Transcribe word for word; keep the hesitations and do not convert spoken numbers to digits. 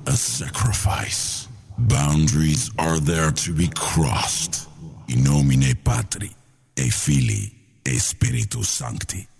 a sacrifice. Boundaries are there to be crossed. In nomine Patri, e Filii, e Spiritus Sancti.